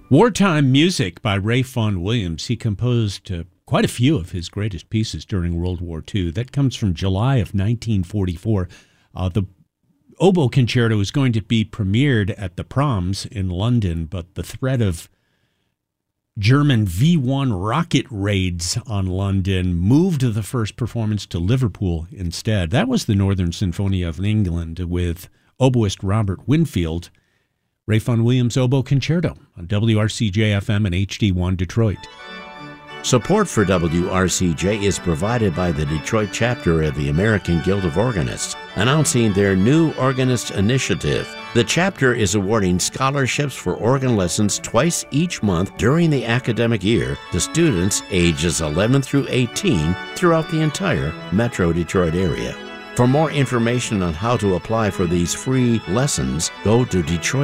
Wartime Music by Ray Vaughan Williams. He composed quite a few of his greatest pieces during World War II. That comes from July of 1944. The oboe concerto is going to be premiered at the Proms in London, but the threat of German V-1 rocket raids on London moved the first performance to Liverpool instead. That was the Northern Symphony of England with oboist Robert Winfield. Ray Vaughan Williams Oboe Concerto on WRCJ-FM and HD1 Detroit. Support for WRCJ is provided by the Detroit chapter of the American Guild of Organists, announcing their new Organist Initiative. The chapter is awarding scholarships for organ lessons twice each month during the academic year to students ages 11 through 18 throughout the entire Metro Detroit area. For more information on how to apply for these free lessons, go to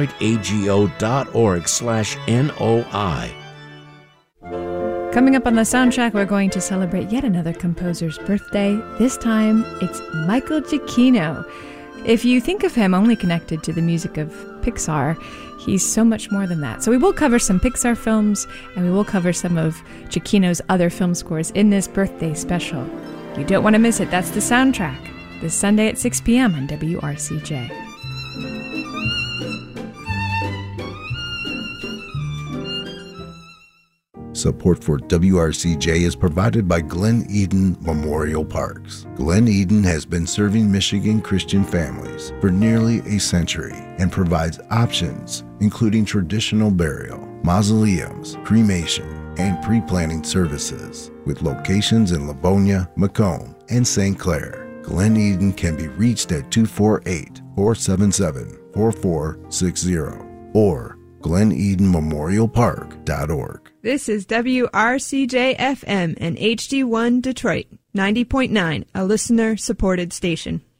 detroitago.org/NOI. Coming up on the soundtrack, we're going to celebrate yet another composer's birthday. This time, it's Michael Giacchino. If you think of him only connected to the music of Pixar, he's so much more than that. So we will cover some Pixar films, and we will cover some of Giacchino's other film scores in this birthday special. You don't want to miss it. That's the soundtrack. This Sunday at 6 p.m. on WRCJ. Support for WRCJ is provided by Glen Eden Memorial Parks. Glen Eden has been serving Michigan Christian families for nearly a century and provides options including traditional burial, mausoleums, cremation, and pre-planning services with locations in Livonia, Macomb, and St. Clair. Glen Eden can be reached at 248-477-4460 or GlenEdenMemorialPark.org. This is WRCJ-FM and HD1 Detroit, 90.9, a listener-supported station.